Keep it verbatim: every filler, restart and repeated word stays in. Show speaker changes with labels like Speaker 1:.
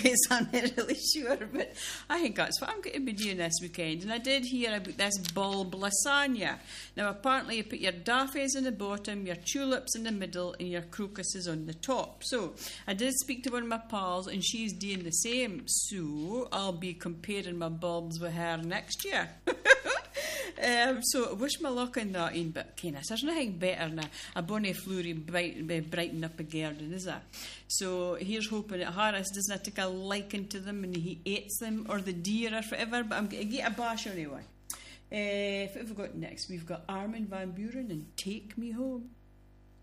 Speaker 1: daffodils. I'm not really sure, but I think that's what I'm going to be doing this weekend. And I did hear about this bulb lasagna. Now, apparently you put your daffodils in the bottom, your tulips in the middle, and your crocuses on the top. So I did speak to one of my pals, and she's doing the same. So I'll be comparing my bulbs with her next year. Um, so I wish me luck on that, Ian, but Kenneth, there's nothing better than a, a bonny flurry bright, brighten up a garden, is there? So here's hoping that Harris doesn't take a liking to them and he eats them, or the deer or whatever, but I'm going to get a bash anyway. Uh, what have we got next? We've got Armin van Buuren and Take Me Home.